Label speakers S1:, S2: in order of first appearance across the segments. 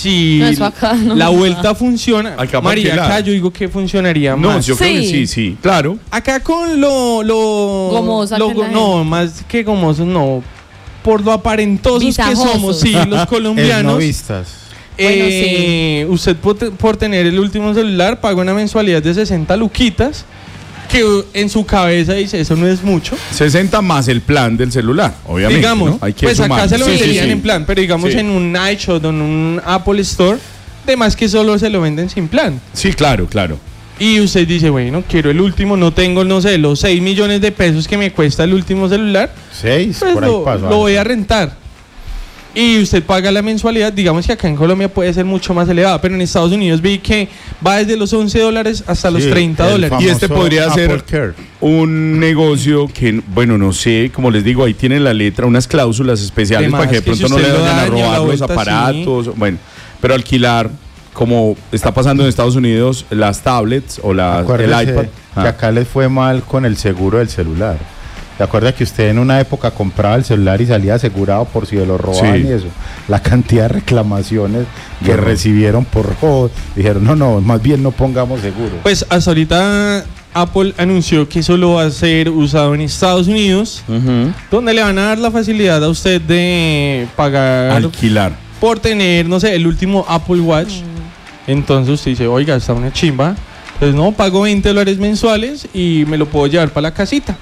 S1: si
S2: No, eso acá no.
S1: la vuelta funciona,
S3: Acá
S1: María,
S3: porque
S1: acá yo digo que funcionaría
S3: No,
S1: más.
S3: yo creo que sí, claro.
S1: Acá con lo
S2: Gomosa que la
S1: no,
S2: gente.
S1: más que gomosos, no. Por lo aparentosos
S2: Visajosos.
S1: que somos, sí, los colombianos.
S4: Esnovistas.
S2: Bueno,
S1: Usted por tener el último celular paga una mensualidad de 60 luquitas, que en su cabeza dice, eso no es mucho.
S3: 60 más el plan del celular, obviamente.
S1: Digamos,
S3: ¿no? Hay que
S1: pues acá
S3: sumar.
S1: se lo
S3: Sí,
S1: venderían
S3: sí, sí.
S1: en plan, pero digamos
S3: Sí.
S1: en un iShop o en un Apple Store, de más que solo se lo venden sin plan.
S3: Sí, claro, claro.
S1: Y usted dice, bueno, quiero el último, no tengo, no sé, los 6 millones de pesos que me cuesta el último celular,
S4: 6,
S1: pues
S4: por ahí
S1: lo
S4: pasó.
S1: voy a rentar. Y usted paga la mensualidad, digamos que acá en Colombia puede ser mucho más elevada, pero en Estados Unidos vi que va desde los $11 hasta los
S4: Sí,
S1: $30.
S3: Y este podría ser
S4: Apple Care.
S3: un negocio que, bueno, no sé, como les digo, ahí tienen la letra, unas cláusulas especiales
S1: Además,
S3: para que de
S1: que si
S3: pronto no le
S1: usted lo
S3: vayan a
S1: daña,
S3: robar
S1: la
S3: los
S1: vuelta,
S3: aparatos. Bueno, pero alquilar, como está pasando en Estados Unidos, las tablets o el
S4: Acuérdese
S3: iPad.
S4: que acá les fue mal con el seguro del celular. ¿Se acuerda que usted en una época compraba el celular y salía asegurado por si se lo robaban
S3: Sí.
S4: y eso? La cantidad de reclamaciones que
S3: No.
S4: recibieron por robo, dijeron, no, más bien no pongamos seguro.
S1: Pues hasta ahorita Apple anunció que eso lo va a ser usado en Estados Unidos,
S3: Ujú.
S1: donde le van a dar la facilidad a usted de pagar
S3: Alquilar.
S1: por tener, no sé, el último Apple Watch. Entonces usted dice, oiga, está una chimba. Entonces no, pago $20 mensuales y me lo puedo llevar para la casita.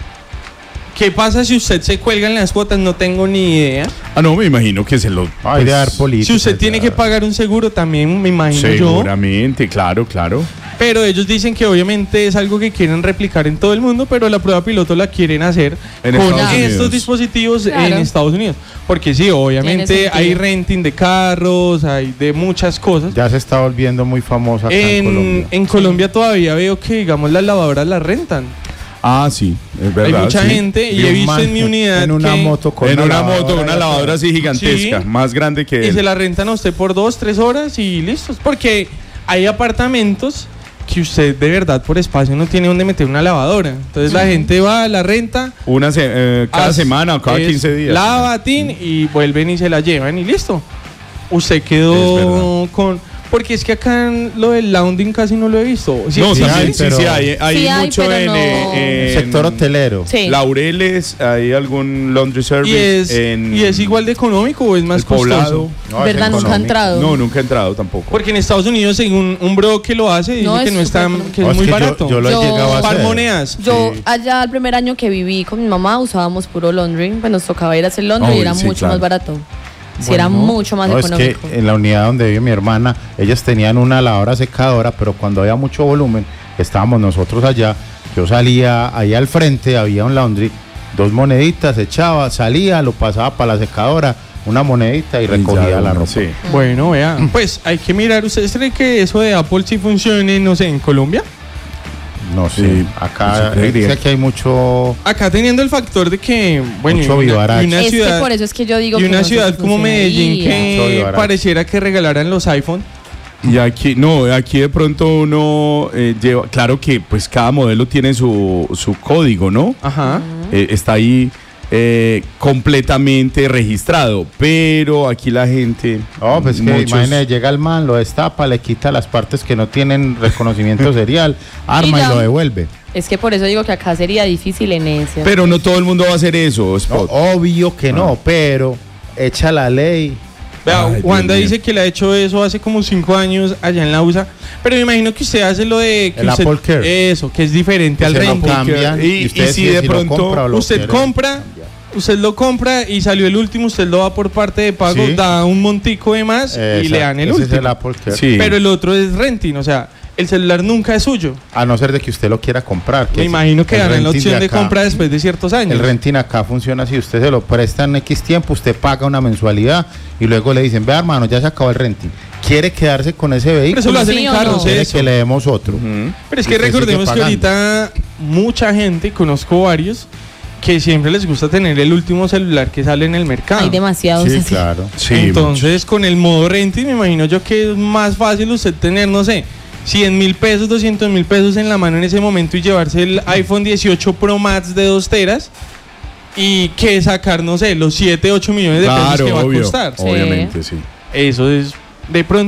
S1: ¿Qué pasa si usted se cuelga en las cuotas? No tengo ni idea.
S3: Ah, no, me imagino que se lo...
S4: Hay de dar políticas.
S1: Si usted tiene que pagar un seguro también, me imagino yo.
S3: Seguramente, claro, claro.
S1: Pero ellos dicen que obviamente es algo que quieren replicar en todo el mundo, pero la prueba piloto la quieren hacer
S3: En
S1: con
S3: Estados
S1: estos
S3: Unidos.
S1: dispositivos
S2: Claro.
S1: en Estados Unidos. Porque sí,
S2: Tiene
S1: obviamente
S2: sentido.
S1: hay renting de carros, hay de muchas cosas.
S4: Ya se está volviendo muy famosa acá en Colombia.
S1: En Colombia todavía veo que, digamos, las lavadoras las rentan.
S3: Ah, sí, es verdad.
S1: Hay mucha
S3: sí.
S1: gente y
S4: Vi
S1: he
S4: un
S1: visto
S4: man
S1: en mi unidad
S4: en una
S1: que-
S4: moto con
S3: En una
S4: lavadora
S3: moto, una
S4: allá
S3: lavadora
S4: atrás.
S3: así gigantesca,
S1: Sí.
S3: más grande que
S1: y
S3: él.
S1: se la rentan a usted por 2-3 horas y listos. Porque hay apartamentos que usted de verdad por espacio no tiene donde meter una lavadora. Entonces la gente va, la renta,
S3: Cada
S1: haz-
S3: semana o cada
S1: es
S3: 15 días.
S1: lava, tin, y vuelven y se la llevan y listo. Usted
S3: Es
S1: quedó con... Porque es que acá en lo del lounging casi no lo he visto.
S3: No,
S1: sí,
S3: también,
S4: hay,
S3: sí,
S4: pero-
S3: sí, hay
S2: Sí hay,
S3: mucho
S2: pero
S3: en,
S2: no.
S3: en
S4: Sector hotelero.
S2: Sí.
S3: Laureles, hay algún laundry
S1: y
S3: service.
S1: es igual de económico o es más
S3: el Poblado.
S1: costoso.
S4: No, es
S2: ¿Verdad? Nunca ha
S4: económico.
S2: entrado.
S3: No, nunca he entrado tampoco.
S1: Porque en Estados Unidos, según un bro que lo hace, dice
S2: No,
S1: que
S2: es
S1: no está,
S2: súper
S1: que
S4: No,
S1: es muy barato.
S4: Yo lo he
S2: Yo-
S4: llegado a
S1: Par
S4: hacer.
S1: monedas.
S2: Yo
S4: Sí.
S2: allá el primer año que viví con mi mamá usábamos puro laundry, pues nos tocaba ir a hacer laundry
S3: Oh,
S2: y era
S3: sí,
S2: mucho
S3: claro.
S2: más barato. Sí, era
S1: Bueno.
S2: mucho más
S4: No, es que
S2: económico.
S4: en la unidad donde vive mi hermana, ellas tenían una lavadora secadora, pero cuando había mucho volumen, estábamos nosotros allá, yo salía ahí al frente, había un laundry, 2 moneditas, echaba, salía, lo pasaba para la secadora, una monedita y recogía
S3: ya,
S4: la ropa.
S3: Sí.
S1: Bueno, vea, pues hay que mirar. ¿Ustedes creen que eso de Apple sí funcione, no sé, en Colombia?
S4: No sé,
S3: Sí,
S4: acá
S3: yo creería.
S4: sé que hay mucho...
S1: Acá teniendo el factor de que, bueno,
S4: Mucho
S1: y
S4: vivaracho.
S1: y una
S2: Es que
S1: ciudad,
S2: por eso es que yo digo
S1: y
S2: que
S1: una
S2: no sé
S1: ciudad
S2: si
S1: como Medellín
S2: funcionaría.
S4: Mucho
S1: que
S4: vivaracho.
S1: pareciera que regalaran los iPhone.
S3: Y aquí, no, aquí de pronto uno lleva, claro que pues cada modelo tiene su código, ¿no?
S1: Ajá.
S3: Está ahí completamente registrado, pero aquí la gente...
S4: No, pues que
S3: muchos-
S4: imagínate, llega el man, lo destapa, le quita las partes que no tienen reconocimiento serial, arma y
S2: ya.
S4: lo devuelve.
S2: Es que por eso digo que acá sería difícil en ese.
S3: Pero no todo el mundo va a hacer eso,
S4: No,
S3: Spot.
S4: obvio que no, pero echa la ley.
S1: Vea,
S3: Ay, Dios
S1: Wanda
S3: mío.
S1: dice que le ha hecho eso hace como 5 años allá en la USA. Pero me imagino que usted hace lo de... Que
S4: El
S1: usted-
S4: Apple Care.
S1: Eso, que es diferente
S4: Que
S1: al
S4: se lo
S1: renting.
S4: cambian
S3: Y
S4: usted
S3: si
S4: decide
S3: de
S4: lo
S3: pronto
S4: compra o lo
S1: Usted
S4: quiere.
S1: compra, usted lo compra y salió el último, usted lo da por parte de pago,
S4: Sí.
S1: da un montico de más y le dan el
S4: Ese es
S1: último.
S4: el Apple Care.
S3: Sí.
S1: Pero el otro es renting, o sea, el celular nunca es suyo.
S4: A no ser de que usted lo quiera comprar.
S1: Me imagino que
S4: el
S1: darán la
S4: renting
S1: opción de
S4: acá-
S1: compra después de ciertos años.
S4: El renting acá funciona así, usted se lo presta en X tiempo, usted paga una mensualidad y luego le dicen, vea hermano, ya se acabó el renting. ¿Quiere quedarse con ese
S1: Pero
S4: vehículo?
S1: eso lo hacen
S2: ¿Sí
S1: en
S2: o no?
S1: carros,
S4: ¿Quiere
S1: eso.
S4: que le demos otro?
S3: Ujú.
S1: Pero es que
S4: Usted sigue
S1: recordemos que
S4: pagando.
S1: ahorita mucha gente, conozco varios, que siempre les gusta tener el último celular que sale en el mercado.
S2: Hay demasiados
S4: Sí,
S2: así.
S4: claro.
S3: Sí,
S1: Entonces, con el modo renting, me imagino yo que es más fácil usted tener, no sé, 100.000 pesos, 200.000 pesos en la mano en ese momento y llevarse el iPhone 18 Pro Max de 2 teras y que sacar, no sé, los 7, 8 millones de pesos
S3: claro,
S1: que va
S3: obvio,
S1: a costar.
S2: Sí.
S3: obviamente, sí.
S1: Eso es de pronto.